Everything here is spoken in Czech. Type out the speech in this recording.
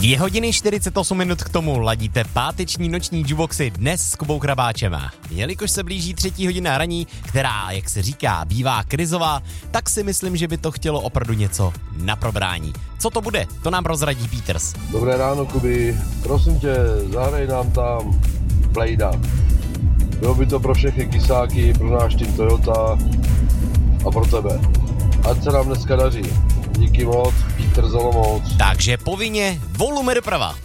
2 hodiny 48 minut k tomu ladíte páteční noční jukeboxy dnes s Kubou Krabáčem. Jelikož se blíží 3. hodina raní, která, jak se říká, bývá krizová, tak si myslím, že by to chtělo opravdu něco na probrání. Co to bude? To nám rozradí Peters. Dobré ráno, Kuby. Prosím tě, zahraj nám tam Blejda. Bylo by to pro všechny kysáky, pro náš tým Toyota a pro tebe. Ať se nám dneska daří. Díky moc, Petr z Olomouc. Takže povinně volujme doprava.